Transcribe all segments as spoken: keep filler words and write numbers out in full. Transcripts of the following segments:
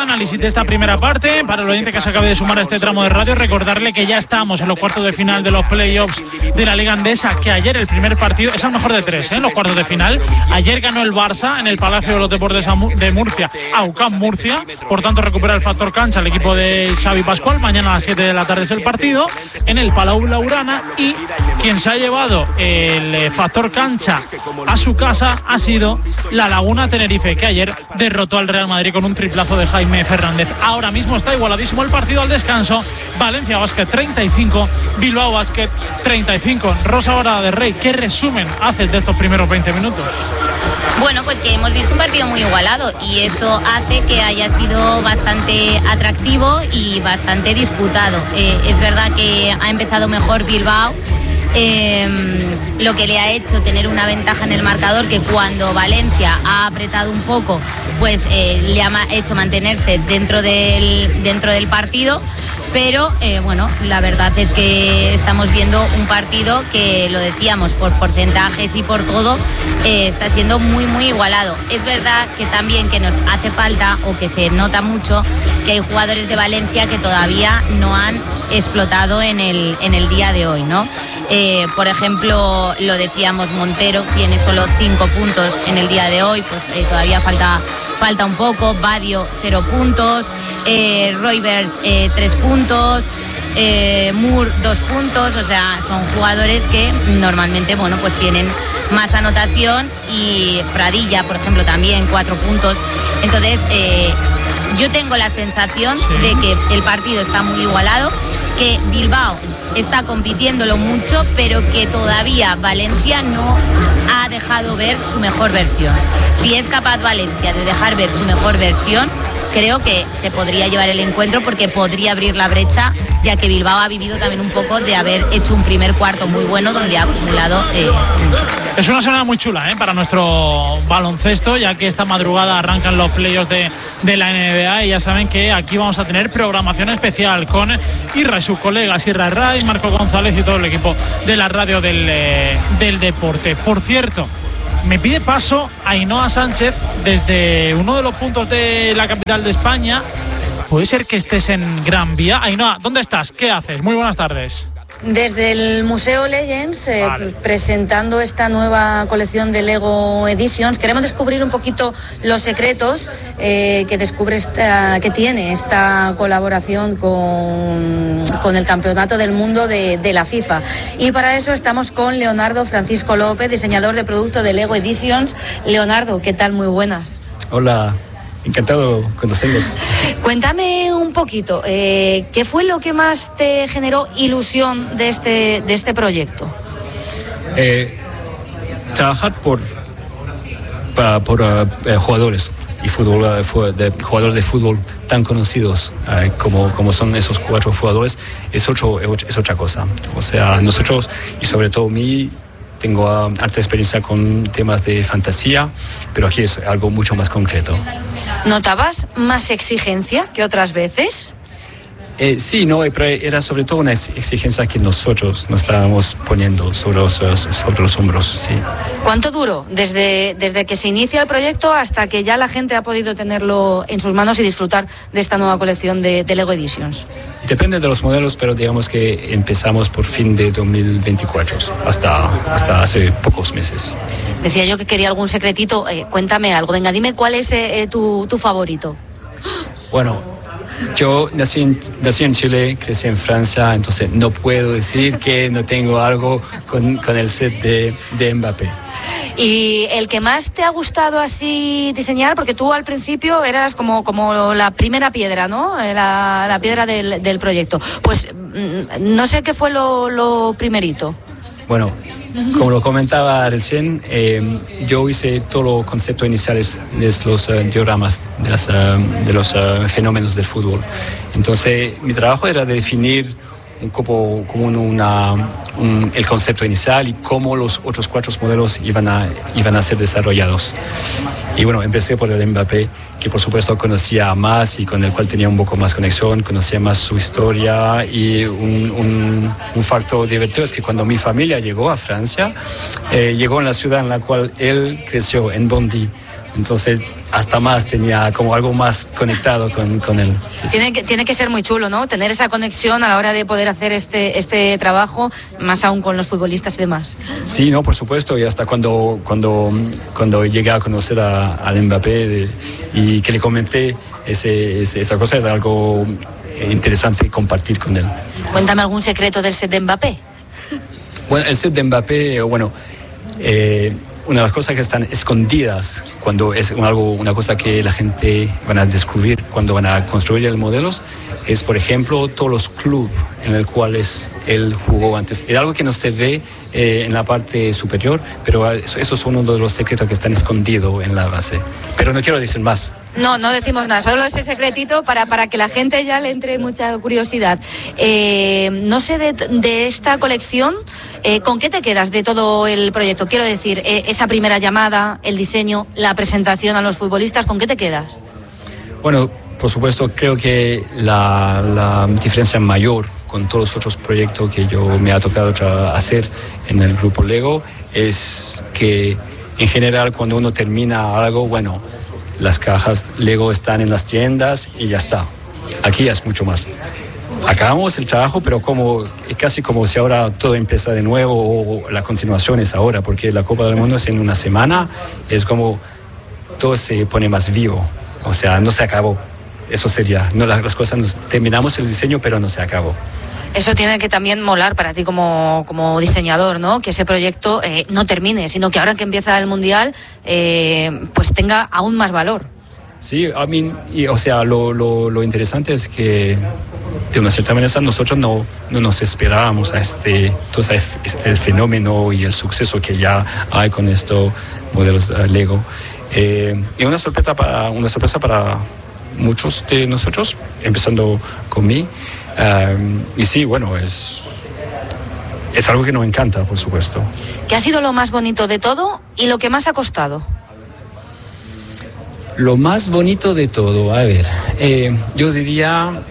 análisis de esta primera parte. Para el oyente que se acabe de sumar a este tramo de radio, recordarle que ya estamos en los cuartos de final de los playoffs de la Liga Endesa, que ayer el primer partido es el mejor de tres, ¿eh? Los cuartos de final. Ayer ganó el Barça en el Palacio de los Deportes de Murcia a U C A M Murcia, por tanto recupera el factor cancha el equipo de Xavi Pascual. Mañana a las siete de la tarde es el partido en el Palau Blaugrana, y quien se ha llevado el factor cancha a su casa ha sido la Laguna Tenerife, que ayer derrotó al Real Madrid con un triplazo de Jaime Fernández. Ahora mismo está igualadísimo el partido al descanso. Valencia Basket treinta y cinco, Bilbao Basket treinta y cinco. Rosa Hora de Rey, ¿qué resumen haces de estos primeros veinte minutos? Bueno, pues que hemos visto un partido muy igualado y eso hace que haya sido bastante atractivo y bastante disputado. Eh, es verdad que ha empezado mejor Bilbao, eh, lo que le ha hecho tener una ventaja en el marcador, que cuando Valencia ha apretado un poco, pues eh, le ha hecho mantenerse dentro del, dentro del partido. Pero eh, bueno, la verdad es que estamos viendo un partido que, lo decíamos, por porcentajes y por todo, eh, está siendo muy muy igualado. Es verdad que también que nos hace falta, o que se nota mucho, que hay jugadores de Valencia que todavía no han explotado en el, en el día de hoy, ¿no? Eh, por ejemplo, lo decíamos, Montero tiene solo cinco puntos en el día de hoy, pues eh, todavía falta, falta un poco. Badio, cero puntos. Eh, Roybers, eh, tres puntos. Eh, Moore, dos puntos. O sea, son jugadores que normalmente, bueno, pues tienen más anotación. Y Pradilla, por ejemplo, también cuatro puntos. Entonces, eh, yo tengo la sensación de que el partido está muy igualado, que Bilbao está compitiéndolo mucho, pero que todavía Valencia no ha dejado ver su mejor versión. Si es capaz Valencia de dejar ver su mejor versión, creo que se podría llevar el encuentro, porque podría abrir la brecha, ya que Bilbao ha vivido también un poco de haber hecho un primer cuarto muy bueno donde ha acumulado. Eh, es una semana muy chula, ¿eh? Para nuestro baloncesto, ya que esta madrugada arrancan los playoffs de, de la N B A, y ya saben que aquí vamos a tener programación especial con Irra y sus colegas, Irra Ray, Marco González y todo el equipo de la radio del, eh, del deporte. Por cierto, me pide paso Ainhoa Sánchez desde uno de los puntos de la capital de España. Puede ser que estés en Gran Vía. Ainhoa, ¿dónde estás? ¿Qué haces? Muy buenas tardes. Desde el Museo Legends, eh, vale. presentando esta nueva colección de Lego Editions. Queremos descubrir un poquito los secretos eh, que descubre esta, que tiene esta colaboración con, con el Campeonato del Mundo de, de la FIFA. Y para eso estamos con Leonardo Francisco López, diseñador de producto de Lego Editions. Leonardo, ¿qué tal? Muy buenas. Hola. Encantado conocerlos. Cuéntame un poquito, eh, ¿qué fue lo que más te generó ilusión de este, de este proyecto? Eh, trabajar por, para, por uh, jugadores y fútbol, uh, de, jugadores de fútbol tan conocidos uh, como, como son esos cuatro jugadores es, otro, es otra cosa. O sea, nosotros, y sobre todo mí, tengo uh, harta experiencia con temas de fantasía, pero aquí es algo mucho más concreto. ¿Notabas más exigencia que otras veces? Eh, sí, no, pero era sobre todo una exigencia que nosotros nos estábamos poniendo sobre los, sobre los hombros, sí. ¿Cuánto duró desde, desde que se inicia el proyecto hasta que ya la gente ha podido tenerlo en sus manos y disfrutar de esta nueva colección de, de Lego Editions? Depende de los modelos, pero digamos que empezamos por fin de dos mil veinticuatro, hasta, hasta hace pocos meses. Decía yo que quería algún secretito, eh, cuéntame algo, venga, dime cuál es eh, tu, tu favorito. Bueno, yo nací en, nací en Chile, crecí en Francia, entonces no puedo decir que no tengo algo con, con el set de, de Mbappé. ¿Y el que más te ha gustado así diseñar? Porque tú al principio eras como, como la primera piedra, ¿no? La, la piedra del, del proyecto. Pues no sé qué fue lo, lo primerito. Bueno, como lo comentaba recién, eh, yo hice todos los conceptos iniciales de los uh, dioramas, de, las, uh, de los uh, fenómenos del fútbol. Entonces, mi trabajo era definir un como, como una, un, el concepto inicial y cómo los otros cuatro modelos iban a, iban a ser desarrollados. Y bueno, empecé por el Mbappé, que por supuesto conocía más y con el cual tenía un poco más conexión, conocía más su historia, y un, un, un factor divertido es que cuando mi familia llegó a Francia, eh, llegó en la ciudad en la cual él creció, en Bondy. Entonces hasta más, tenía como algo más conectado con, con él. Sí, tiene, sí. Que, tiene que ser muy chulo, ¿no? Tener esa conexión a la hora de poder hacer este, este trabajo, más aún con los futbolistas y demás. Sí, no, por supuesto, y hasta cuando, cuando, cuando llegué a conocer a, al Mbappé de, y que le comenté ese, ese, esa cosa, es algo interesante compartir con él. Cuéntame algún secreto del set de Mbappé. Bueno, el set de Mbappé, bueno, eh, una de las cosas que están escondidas cuando es algo, una cosa que la gente van a descubrir cuando van a construir el modelo, es, por ejemplo, todos los clubes en los cuales él jugó antes. Es algo que no se ve eh, en la parte superior, pero eso, eso es uno de los secretos que están escondidos en la base. Pero no quiero decir más. No, no decimos nada, solo ese secretito para, para que la gente ya le entre mucha curiosidad. Eh, no sé de, de esta colección, eh, ¿con qué te quedas de todo el proyecto? Quiero decir, eh, esa primera llamada, el diseño, la presentación a los futbolistas, ¿con qué te quedas? Bueno, por supuesto, creo que la, la diferencia mayor con todos los otros proyectos que yo me ha tocado hacer en el grupo Lego es que en general cuando uno termina algo, bueno, las cajas Lego están en las tiendas y ya está. Aquí ya es mucho más. Acabamos el trabajo, pero como casi como si ahora todo empieza de nuevo o la continuación es ahora, porque la Copa del Mundo es en una semana, es como todo se pone más vivo. O sea, no se acabó. Eso sería, no las, las cosas, nos, terminamos el diseño, pero no se acabó. Eso tiene que también molar para ti como, como diseñador, ¿no? Que ese proyecto eh, no termine, sino que ahora que empieza el Mundial, eh, pues tenga aún más valor. Sí, I mean, y, o sea, lo, lo, lo interesante es que de una cierta manera nosotros no, no nos esperábamos a este, entonces, el fenómeno y el suceso que ya hay con estos modelos uh, Lego. Eh, y una sorpresa para, una sorpresa para muchos de nosotros, empezando con mí. Um, y sí, bueno, es, es algo que nos encanta, por supuesto. ¿Qué ha sido lo más bonito de todo y lo que más ha costado? Lo más bonito de todo, a ver, eh, yo diría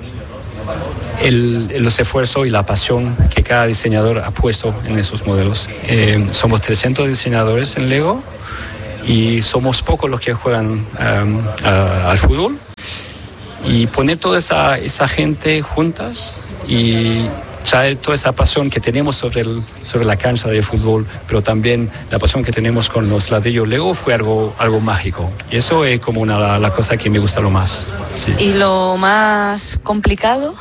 el, los esfuerzos y la pasión que cada diseñador ha puesto en esos modelos. Eh, somos trescientos diseñadores en Lego y somos pocos los que juegan um, a, al fútbol. Y poner toda esa, esa gente juntas y traer toda esa pasión que tenemos sobre, el, sobre la cancha de fútbol, pero también la pasión que tenemos con los ladrillos Lego fue algo, algo mágico. Y eso es como una, la, la cosa que me gusta lo más. Sí. ¿Y lo más complicado?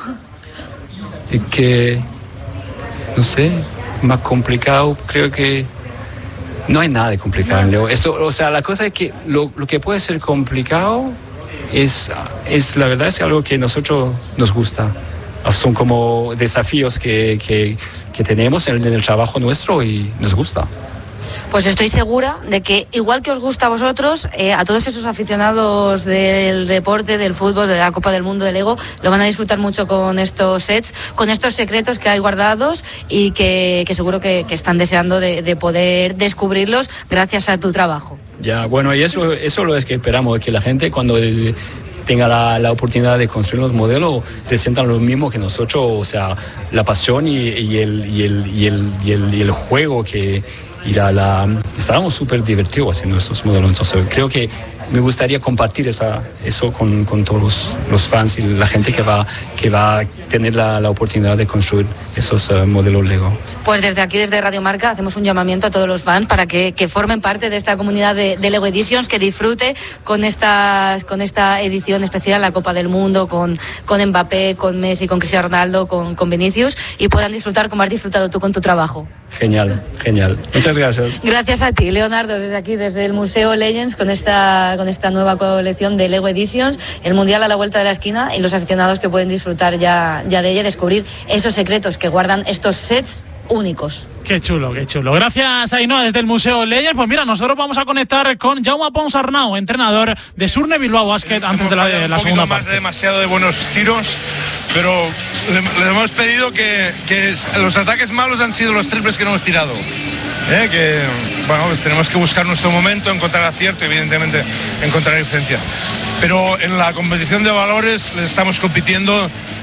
Es que, no sé, más complicado creo que no hay nada de complicado en Lego. Eso, o sea, la cosa es que lo, lo que puede ser complicado Es, es la verdad es algo que a nosotros nos gusta. Son como desafíos que, que, que tenemos en, en el trabajo nuestro y nos gusta. Pues estoy segura de que igual que os gusta a vosotros, eh, a todos esos aficionados del deporte, del fútbol, de la Copa del Mundo de Lego, lo van a disfrutar mucho con estos sets, con estos secretos que hay guardados y que, que seguro que, que están deseando de, de poder descubrirlos gracias a tu trabajo. Ya, bueno, y eso, eso lo es que esperamos, que la gente cuando tenga la, la oportunidad de construir los modelos, te sientan lo mismo que nosotros, o sea, la pasión y, y, el, y, el, y, el, y, el, y el juego que... Y la, la, estábamos súper divertidos haciendo estos modelos, entonces creo que me gustaría compartir esa, eso con, con todos los, los fans y la gente que va, que va a tener la, la oportunidad de construir esos uh, modelos Lego. Pues desde aquí, desde Radio Marca, hacemos un llamamiento a todos los fans para que, que formen parte de esta comunidad de, de Lego Editions, que disfrute con, estas, con esta edición especial, la Copa del Mundo, con, con Mbappé, con Messi, con Cristiano Ronaldo, con, con Vinicius, y puedan disfrutar como has disfrutado tú con tu trabajo. Genial, genial. Muchas gracias. Gracias a ti, Leonardo, desde aquí, desde el Museo Legends, con esta, con esta nueva colección de Lego Editions, el Mundial a la vuelta de la esquina y los aficionados que pueden disfrutar ya, ya de ella, descubrir esos secretos que guardan estos sets únicos. Qué chulo, qué chulo. Gracias, Ainhoa, desde el Museo Legends. Pues mira, nosotros vamos a conectar con Jaume Pons Arnau, entrenador de Surne Bilbao Basket, antes de la, de la segunda parte. Más demasiado de buenos tiros, pero le, le hemos pedido que, que los ataques malos han sido los triples que no hemos tirado. ¿Eh? Que bueno, pues tenemos que buscar nuestro momento, encontrar acierto y evidentemente encontrar diferencia. Pero en la competición de valores les estamos compitiendo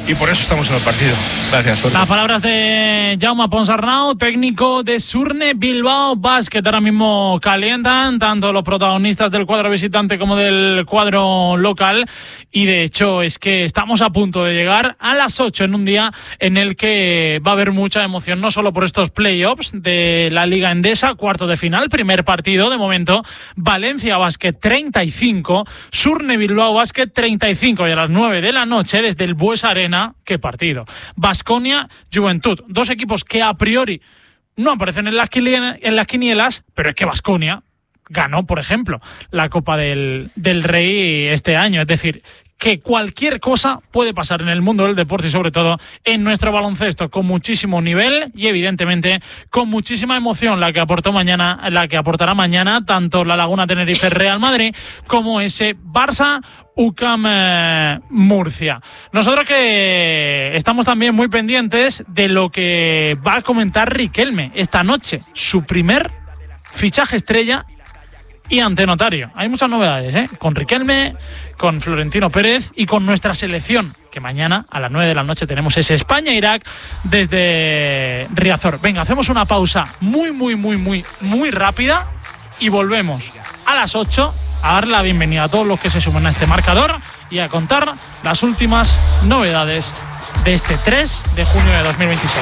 y por eso estamos en el partido. Gracias, Jorge. Las palabras de Jaume Ponsarnau, técnico de Surne Bilbao Basket. Ahora mismo calientan tanto los protagonistas del cuadro visitante como del cuadro local, y de hecho es que estamos a punto de llegar a las ocho en un día en el que va a haber mucha emoción, no solo por estos playoffs de la Liga Endesa, cuarto de final, primer partido de momento, Valencia Basket treinta y cinco, Surne Bilbao Basket treinta y cinco, y a las nueve de la noche desde el Buesa Arena, qué partido, Baskonia Juventud, dos equipos que a priori no aparecen en las, en las quinielas, pero es que Baskonia ganó, por ejemplo, la Copa del, del Rey este año. Es decir, que cualquier cosa puede pasar en el mundo del deporte y sobre todo en nuestro baloncesto, con muchísimo nivel y evidentemente con muchísima emoción, la que aportó mañana, la que aportará mañana tanto la Laguna Tenerife Real Madrid como ese Barça U C A M eh, Murcia. Nosotros que estamos también muy pendientes de lo que va a comentar Riquelme esta noche, su primer fichaje estrella y ante notario. Hay muchas novedades, ¿eh? Con Riquelme, con Florentino Pérez y con nuestra selección, que mañana a las nueve de la noche tenemos ese España-Irak desde Riazor. Venga, hacemos una pausa muy, muy, muy, muy, muy rápida y volvemos a las ocho a dar la bienvenida a todos los que se suman a este marcador y a contar las últimas novedades de este tres de junio de dos mil veintiséis.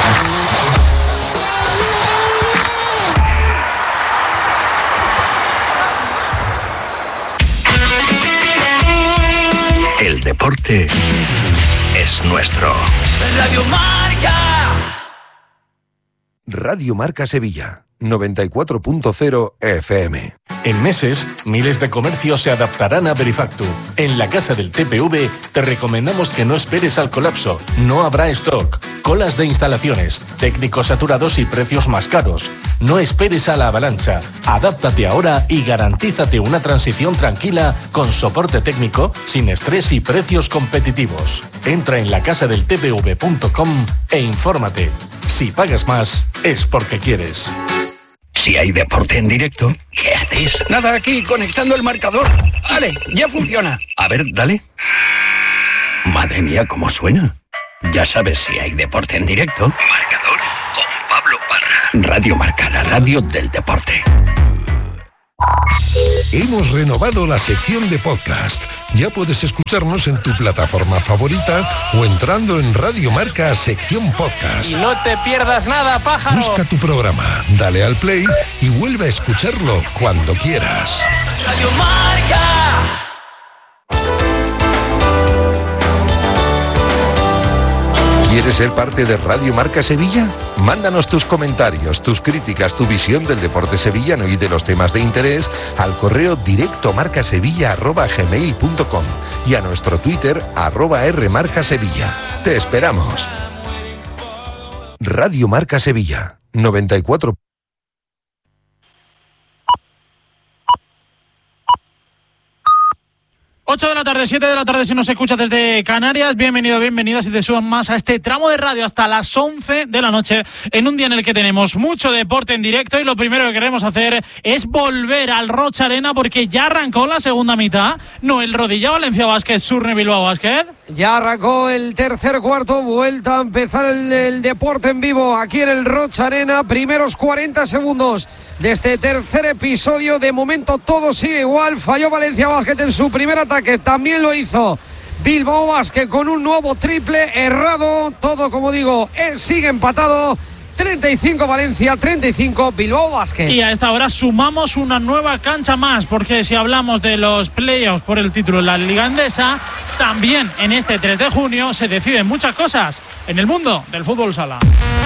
El deporte es nuestro. Radio Marca. Radio Marca Sevilla, noventa y cuatro punto cero F M. En meses, miles de comercios se adaptarán a Verifactu. En la casa del T P V te recomendamos que no esperes al colapso. No habrá stock, colas de instalaciones, técnicos saturados y precios más caros. No esperes a la avalancha. Adáptate ahora y garantízate una transición tranquila con soporte técnico, sin estrés y precios competitivos. Entra en la casa del T P V punto com e infórmate. Si pagas más, es porque quieres. Si hay deporte en directo, ¿qué haces? Nada, aquí, conectando el marcador. Vale, ya funciona. A ver, dale. Madre mía, ¿cómo suena? Ya sabes, si hay deporte en directo. Marcador con Pablo Parra. Radio Marca, la radio del deporte. Hemos renovado la sección de podcast. Ya puedes escucharnos en tu plataforma favorita o entrando en Radio Marca sección podcast. Y no te pierdas nada, pájaro. Busca tu programa, dale al play y vuelve a escucharlo cuando quieras. Radio Marca. ¿Quieres ser parte de Radio Marca Sevilla? Mándanos tus comentarios, tus críticas, tu visión del deporte sevillano y de los temas de interés al correo directo marcasevilla arroba gmail punto com y a nuestro Twitter arroba rmarcasevilla. Te esperamos. Radio Marca Sevilla, noventa y cuatro. ocho de la tarde, siete de la tarde si nos escuchas desde Canarias. Bienvenido, bienvenidas y te suban más a este tramo de radio hasta las once de la noche en un día en el que tenemos mucho deporte en directo y lo primero que queremos hacer es volver al Rocha Arena porque ya arrancó la segunda mitad. Noel Rodilla, Valencia Basket, Surne Bilbao Basket. Ya arrancó el tercer cuarto, vuelta a empezar el, el deporte en vivo aquí en el Rocha Arena. Primeros cuarenta segundos de este tercer episodio. De momento todo sigue igual. Falló Valencia Basket en su primer ataque. También lo hizo Bilbao Basket con un nuevo triple errado. Todo, como digo, eh, sigue empatado. treinta y cinco Valencia, treinta y cinco Bilbao Basket. Y a esta hora sumamos una nueva cancha más, porque si hablamos de los playoffs por el título de la Liga Endesa, también en este tres de junio se deciden muchas cosas en el mundo del fútbol sala.